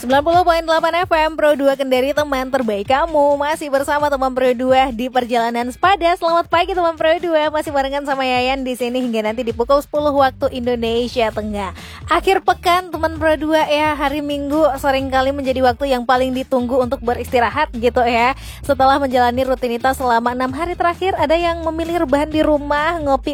90.8 FM Pro 2 Kendari, teman terbaik kamu. Masih bersama teman Pro 2 di perjalanan sepada. Selamat pagi teman Pro 2. Masih barengan sama Yayan di sini hingga nanti di pukul 10 waktu Indonesia Tengah. Akhir pekan teman Pro 2 ya, hari Minggu seringkali menjadi waktu yang paling ditunggu untuk beristirahat gitu ya. Setelah menjalani rutinitas selama 6 hari terakhir, ada yang memilih rebahan di rumah, ngopi